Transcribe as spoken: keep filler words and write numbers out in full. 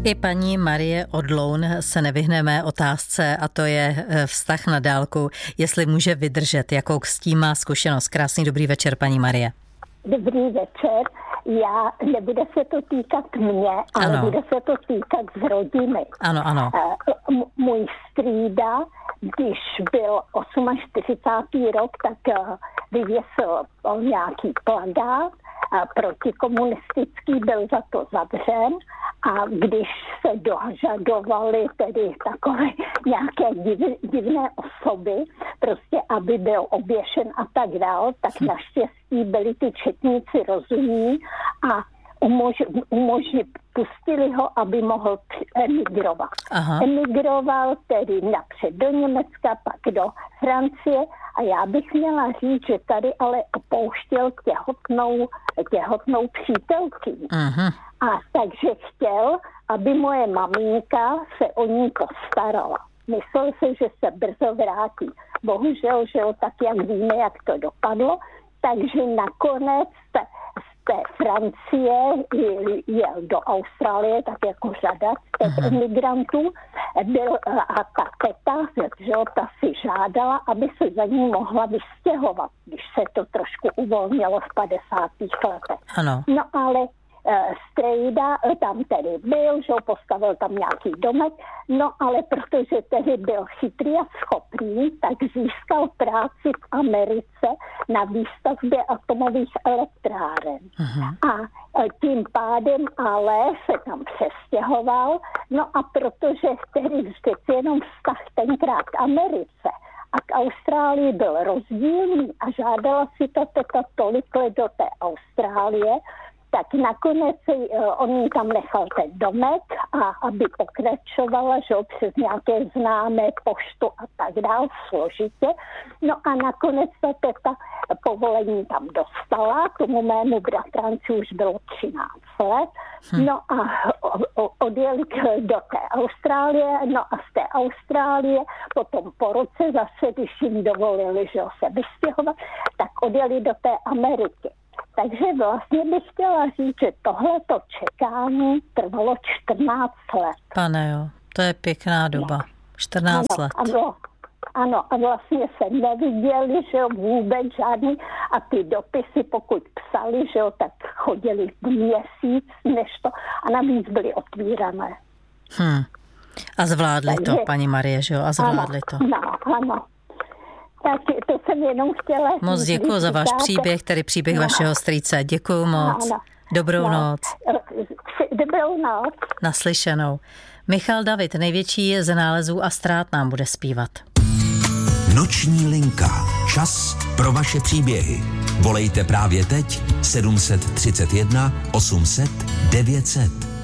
I paní Marie Odloun se nevyhneme otázce, a to je vztah na dálku, jestli může vydržet, jakou s tím má zkušenost. Krásný dobrý večer, paní Marie. Dobrý večer. Já, nebude se to týkat mě, ale ano. Bude se to týkat z rodiny. Ano, ano. M- můj strýda, když byl čtyřicátý osmý rok, tak vyvěsil nějaký plakát protikomunistický, byl za to zavřen, a když se dožadovaly tedy takové nějaké div, divné osoby, prostě aby byl oběšen a tak dál, tak naštěstí byli ty četníci rozumní a umož, umožni, pustili ho, aby mohl emigrovat. Aha. Emigroval tedy napřed do Německa, pak do Francie, a já bych měla říct, že tady ale opouštěl těhotnou, těhotnou přítelkyni. Aha. A takže chtěl, aby moje maminka se o ní postarala. Myslel se, že se brzo vrátí. Bohužel, že jo, tak jak víme, jak to dopadlo, takže nakonec z té Francie jel do Austrálie, tak jako řada těch emigrantů, byl, a ta teta, že jo, ta si žádala, aby se za ní mohla vystěhovat, když se to trošku uvolnilo v padesátých letech. Ano. No ale strejda tam tedy byl, že postavil tam nějaký domek, no ale protože tedy byl chytrý a schopný, tak získal práci v Americe na výstavbě atomových elektráren. Uh-huh. A tím pádem ale se tam přestěhoval, no a protože tedy vždycky jenom vztah tenkrát k Americe a k Austrálii byl rozdílný a žádala si ta teta tolik let do té Austrálie, tak nakonec on tam nechal ten domek, a aby pokračovala, že přes nějaké známé poštu a tak dál, složitě. No a nakonec ta teta povolení tam dostala, tomu mému bratranci už bylo třináct let. No a odjeli do té Austrálie, no a z té Austrálie potom po roce zase, když jim dovolili, že se vystěhovat, tak odjeli do té Ameriky. Takže vlastně bych chtěla říct, že tohleto čekání trvalo čtrnáct let. Pane jo, to je pěkná doba. čtrnáct ano, let. Ano, ano, a vlastně se neviděli, že jo, vůbec žádný, a ty dopisy, pokud psali, že jo, tak chodili měsíc, než to, a navíc byly otvírané. Hm. A zvládli Takže, to, paní Marie, že jo, a zvládli ano, to. No, ano. Tak to jsem jenom chtěla... Moc děkuji za váš příběh, tedy příběh no. vašeho strýce. Děkuji moc. No, no. Dobrou no. noc. Dobrou noc. Naslyšenou. Michal David, největší z nálezů a ztrát, nám bude zpívat. Noční linka. Čas pro vaše příběhy. Volejte právě teď sedm set třicet jedna osm set devět set.